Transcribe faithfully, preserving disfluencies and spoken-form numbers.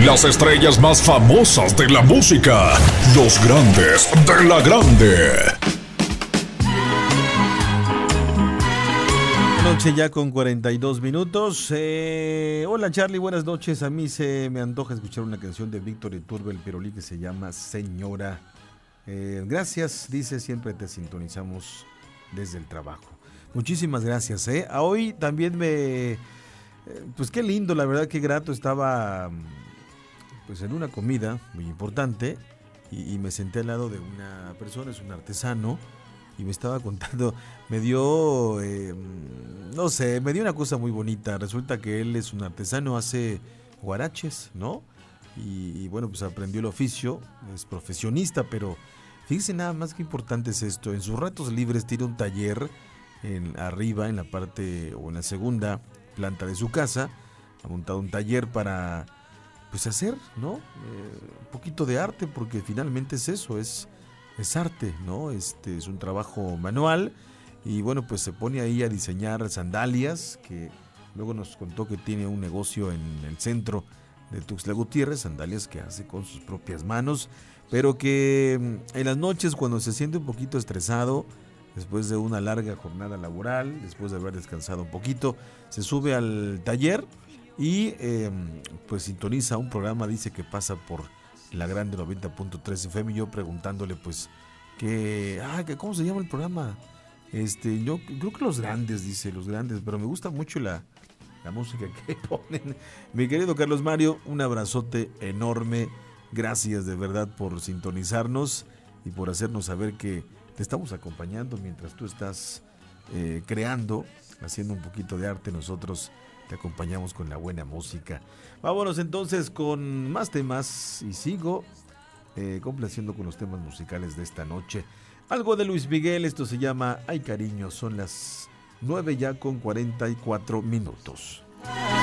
Las estrellas más famosas de la música. Los grandes de la grande. Noche ya con cuarenta y dos minutos. Eh, hola Charlie, buenas noches. A mí se me antoja escuchar una canción de Víctor Iturbe, el Pirulí, que se llama Señora. Eh, gracias, dice, siempre te sintonizamos desde el trabajo. Muchísimas gracias. Eh. A hoy también me... Eh, pues qué lindo, la verdad, qué grato. Estaba pues en una comida muy importante y, y me senté al lado de una persona, es un artesano, y me estaba contando, me dio, eh, no sé, me dio una cosa muy bonita. Resulta que él es un artesano, hace huaraches, ¿no? Y, y bueno, pues aprendió el oficio, es profesionista, pero fíjense nada más qué importante es esto. En sus ratos libres tiene un taller en, arriba, en la parte o en la segunda planta de su casa. Ha montado un taller para pues hacer, ¿no? Eh, un poquito de arte, porque finalmente es eso, es... es arte, ¿no? Este es un trabajo manual y bueno, pues se pone ahí a diseñar sandalias, que luego nos contó que tiene un negocio en el centro de Tuxtla Gutiérrez, sandalias que hace con sus propias manos, pero que en las noches, cuando se siente un poquito estresado, después de una larga jornada laboral, después de haber descansado un poquito, se sube al taller y eh, pues sintoniza un programa, dice que pasa por la grande noventa punto tres F M, y yo preguntándole pues que, ah, que cómo se llama el programa. Este, yo creo que Los Grandes, dice, Los Grandes, pero me gusta mucho la, la música que ponen. Mi querido Carlos Mario, un abrazote enorme, gracias de verdad por sintonizarnos y por hacernos saber que te estamos acompañando mientras tú estás eh, creando, haciendo un poquito de arte. Nosotros te acompañamos con la buena música. Vámonos entonces con más temas y sigo eh, complaciendo con los temas musicales de esta noche. Algo de Luis Miguel, esto se llama Ay Cariño. Son las nueve ya con cuarenta y cuatro minutos.